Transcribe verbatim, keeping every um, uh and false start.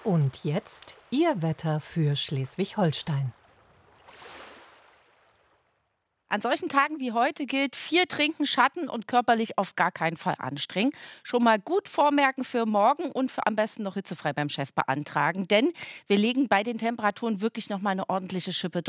Und jetzt Ihr Wetter für Schleswig-Holstein. An solchen Tagen wie heute gilt, viel trinken, Schatten und körperlich auf gar keinen Fall anstrengen. Schon mal gut vormerken für morgen und für am besten noch hitzefrei beim Chef beantragen, denn wir legen bei den Temperaturen wirklich noch mal eine ordentliche Schippe